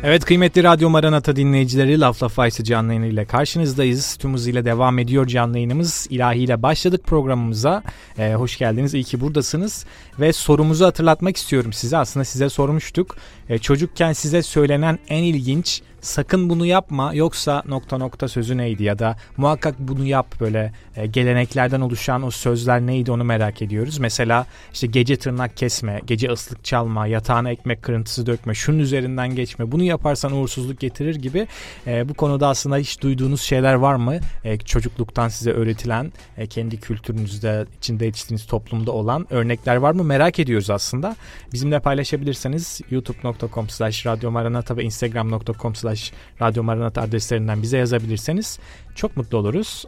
Evet, kıymetli Radyo Maranata dinleyicileri, Laf Laf Aysı canlı yayınıyla karşınızdayız. Tüm hızıyla devam ediyor canlı yayınımız. İlahiyle başladık programımıza. Hoş geldiniz, iyi ki buradasınız. Ve sorumuzu hatırlatmak istiyorum size. Aslında size sormuştuk. Çocukken size söylenen en ilginç "sakın bunu yapma yoksa ... sözü neydi? Ya da muhakkak bunu yap, böyle geleneklerden oluşan o sözler neydi, onu merak ediyoruz. Mesela işte gece tırnak kesme, gece ıslık çalma, yatağına ekmek kırıntısı dökme, şunun üzerinden geçme, bunu yaparsan uğursuzluk getirir gibi. Bu konuda aslında hiç duyduğunuz şeyler var mı? Çocukluktan size öğretilen, kendi kültürünüzde, içinde yetiştiğiniz toplumda olan örnekler var mı? Merak ediyoruz aslında. Bizimle paylaşabilirseniz youtube.com/radyomaranata ve instagram.com/radyomaranata adreslerinden bize yazabilirseniz çok mutlu oluruz.